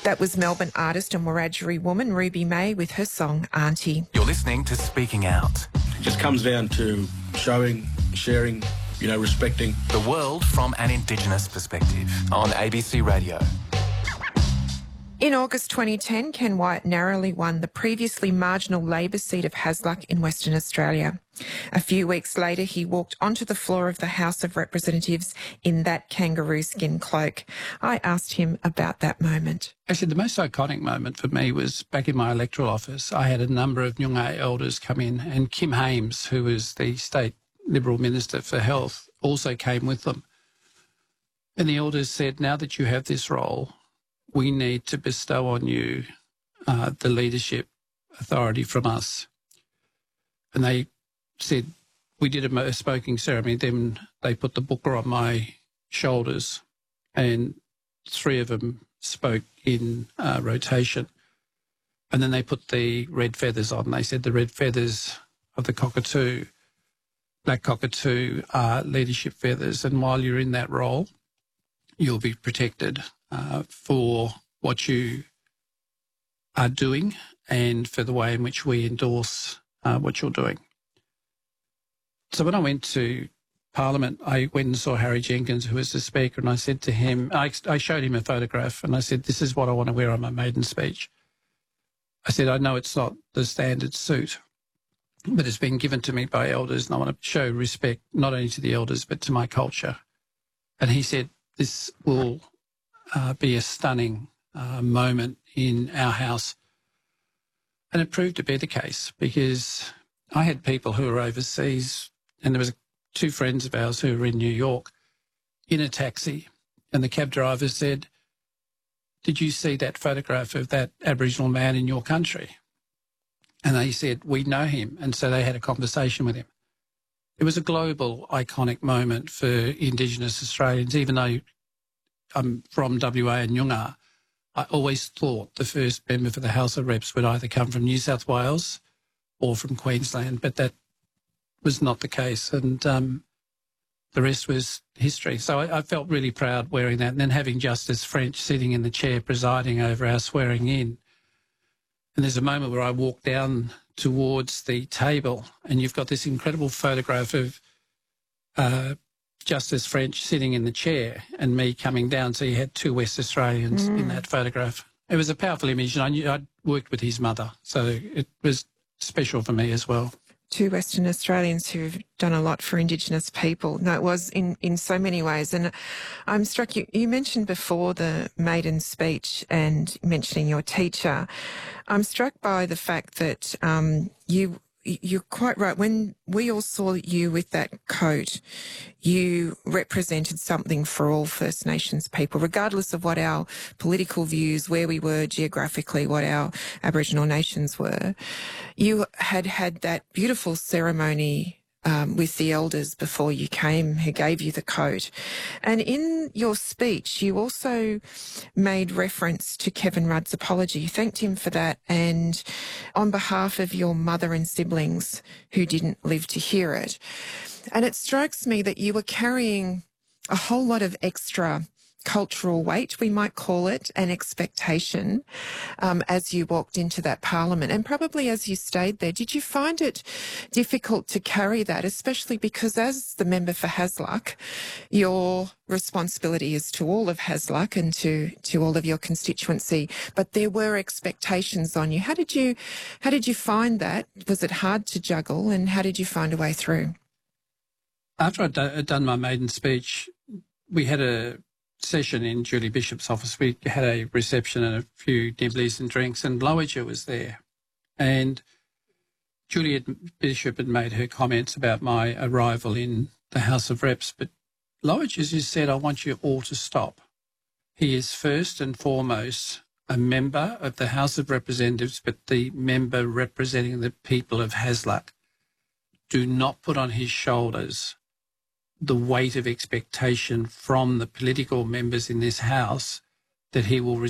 That was Melbourne artist and Wiradjuri woman Ruby May with her song Auntie. You're listening to Speaking Out. It just comes down to showing, sharing, respecting. The world from an Indigenous perspective on ABC Radio. In August 2010, Ken Wyatt narrowly won the previously marginal Labor seat of Hasluck in Western Australia. A few weeks later, he walked onto the floor of the House of Representatives in that kangaroo skin cloak. I asked him about that moment. Actually, the most iconic moment for me was back in my electoral office. I had a number of Noongar elders come in, and Kim Hames, who was the State Liberal Minister for Health, also came with them. And the elders said, now that you have this role, we need to bestow on you the leadership authority from us. And they said, we did a smoking ceremony, then they put the booker on my shoulders, and three of them spoke in rotation. And then they put the red feathers on. They said the red feathers of the cockatoo, black cockatoo, are leadership feathers. And while you're in that role, you'll be protected for what you are doing and for the way in which we endorse what you're doing. So when I went to Parliament, I went and saw Harry Jenkins, who was the Speaker, and I said to him, I showed him a photograph, and I said, this is what I want to wear on my maiden speech. I said, I know it's not the standard suit, but it's been given to me by elders, and I want to show respect not only to the elders but to my culture. And he said, this will be a stunning moment in our house. And it proved to be the case, because I had people who were overseas, and there was two friends of ours who were in New York in a taxi, and the cab driver said, did you see that photograph of that Aboriginal man in your country? And they said, we know him. And so they had a conversation with him. It was a global, iconic moment for Indigenous Australians. Even though I'm from WA and Noongar, I always thought the first member for the House of Reps would either come from New South Wales or from Queensland, but that was not the case. And the rest was history. So I felt really proud wearing that. And then having Justice French sitting in the chair presiding over our swearing in. And there's a moment where I walk down towards the table, and you've got this incredible photograph of Justice French sitting in the chair and me coming down. So you had two West Australians in that photograph. It was a powerful image, and I knew I'd worked with his mother, so it was special for me as well. Two Western Australians who've done a lot for Indigenous people. No, it was in so many ways. And I'm struck, you mentioned before the maiden speech and mentioning your teacher. I'm struck by the fact that you're quite right. When we all saw you with that coat, you represented something for all First Nations people, regardless of what our political views, where we were geographically, what our Aboriginal nations were. You had that beautiful ceremony with the elders before you came, who gave you the coat. And in your speech, you also made reference to Kevin Rudd's apology. You thanked him for that, and on behalf of your mother and siblings who didn't live to hear it. And it strikes me that you were carrying a whole lot of extra cultural weight, we might call it, and expectation as you walked into that Parliament, and probably as you stayed there. Did you find it difficult to carry that, especially because as the member for Hasluck, your responsibility is to all of Hasluck and to all of your constituency, but there were expectations on you. How did you find that? Was it hard to juggle, and how did you find a way through? After I'd done my maiden speech, we had a session in Julie Bishop's office. We had a reception and a few nibblies and drinks, and Lowiger was there. And Julie Bishop had made her comments about my arrival in the House of Reps, but Lowiger just said, I want you all to stop. He is first and foremost a member of the House of Representatives, but the member representing the people of Hasluck. Do not put on his shoulders the weight of expectation from the political members in this House that he will